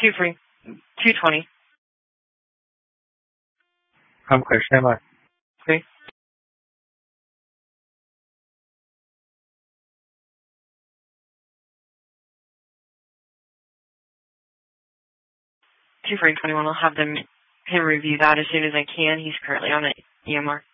Two free. 220. I'm clear. Stand by. Free. Two free 21. I'll have him review that as soon as I can. He's currently on an EMR.